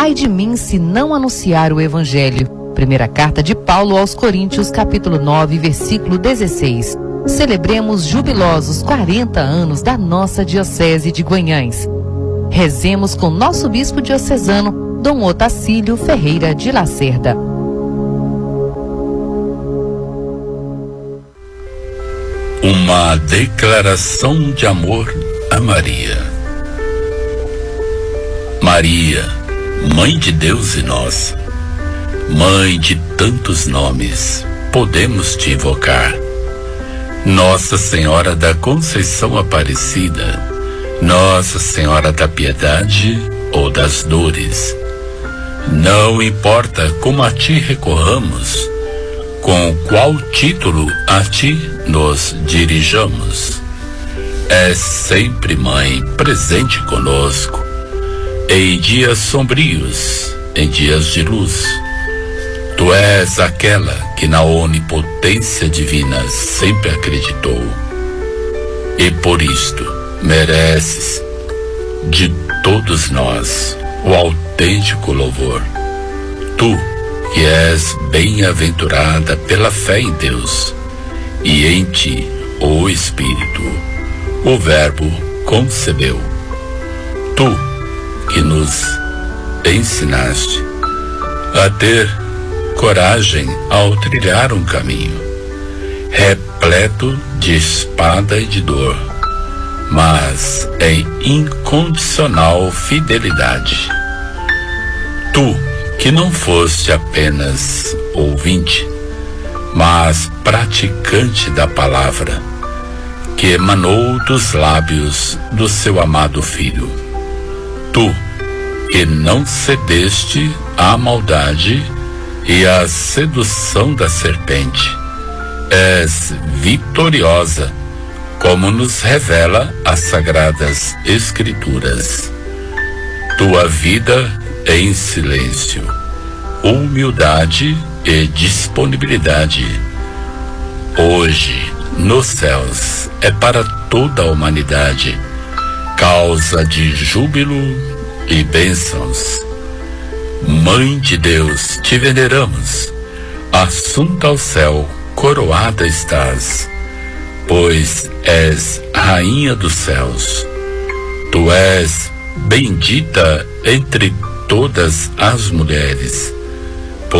Ai de mim se não anunciar o Evangelho. Primeira carta de Paulo aos Coríntios, capítulo 9, versículo 16. Celebremos jubilosos 40 anos da nossa Diocese de Guanhães. Rezemos com nosso bispo diocesano, Dom Otacílio Ferreira de Lacerda. Uma declaração de amor a Maria. Maria, Mãe de Deus e nossa, Mãe de tantos nomes, podemos te invocar. Nossa Senhora da Conceição Aparecida, Nossa Senhora da Piedade ou das Dores. Não importa como a ti recorramos, com qual título a ti nos dirijamos. És sempre Mãe presente conosco, em dias sombrios, em dias de luz. Tu és aquela que na onipotência divina sempre acreditou, e por isto mereces de todos nós o autêntico louvor. Tu que és bem-aventurada pela fé em Deus, e em ti o Espírito, o Verbo concebeu. Tu que nos ensinaste a ter coragem ao trilhar um caminho repleto de espada e de dor, mas em incondicional fidelidade. Tu que não foste apenas ouvinte, mas praticante da palavra que emanou dos lábios do seu amado Filho. Tu que não cedeste à maldade e à sedução da serpente, és vitoriosa, como nos revela as Sagradas Escrituras. Tua vida em silêncio, humildade e disponibilidade, hoje nos céus, é para toda a humanidade causa de júbilo e bênçãos. Mãe de Deus, te veneramos, assunta ao céu, coroada estás, pois és Rainha dos céus. Tu és bendita entre todas as mulheres,